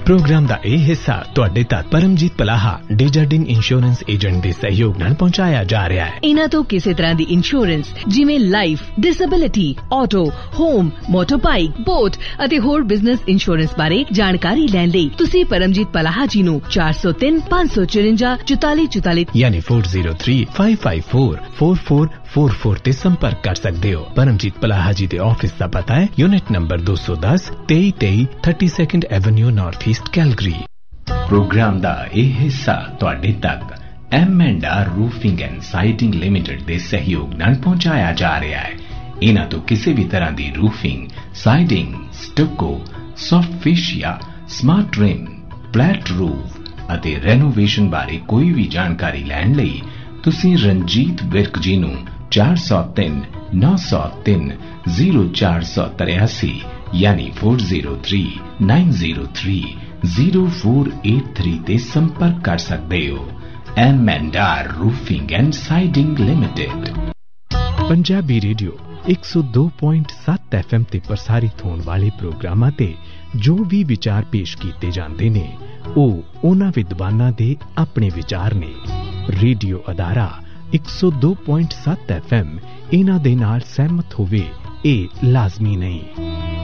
Programme का यह हिस्सा तुहाडे तक परमजीत पलाहा डेजर्डिन इंश्योरेंस एजेंट के सहयोग नाल पहुंचाया जा रहा है। इन्हां तो किसी तरह की इंश्योरेंस जिमें life, disability, auto, home, motor bike, boat अते होर बिजनेस इंश्योरेंस बारे जानकारी लैण लई तुसीं परमजीत पलाहा जी नूं 403 554 4444 यानी 4035544444 ते संपर्क कर सकते हो। परमजीत पलाहा जी के ऑफिस का पता है unit number 210 2323 32nd Avenue north east Calgary. Programme का यह हिस्सा तुहाडे तक M&R roofing and siding limited के सहयोग नाल पहुंचाया जा रहा है। इन्हां तो किसी भी तरह की roofing, siding, stucco, soft fascia, smart rim, flat roof अते रेनोवेशन बारे कोई भी जानकारी लैण लई तुसीं रंजीत विर्क जी नूं 403 903 0483 यानी 403 903 0483 ते संपर्क कर सकते हो। M&R roofing and siding limited. Punjabi radio 102.7 FM ते प्रसारित होने वाले प्रोग्रामां ते जो भी विचार पेश किए जाते ने ओ उन्हां विद्वानां दे अपने विचार ने। रेडियो अदारा 102.7 FM इन्हां दे नाल सहमत होवे ए लाजमी नहीं।